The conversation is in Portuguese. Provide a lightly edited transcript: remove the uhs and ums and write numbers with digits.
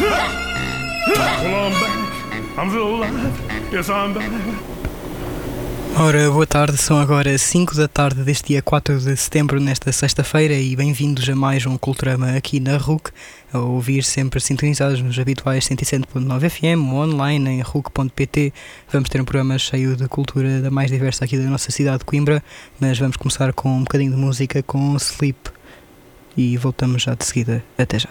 Well, I'm back. I'm still alive. Yes, I'm back. Ora, boa tarde, são agora 5 da tarde deste dia 4 de setembro, nesta sexta-feira, e bem-vindos a mais um Culturama aqui na RUC, a ouvir sempre sintonizados nos habituais 107.9 FM, online em RUC.pt. Vamos ter um programa cheio de cultura da mais diversa aqui da nossa cidade de Coimbra, mas vamos começar com um bocadinho de música com Sleep e voltamos já de seguida. Até já.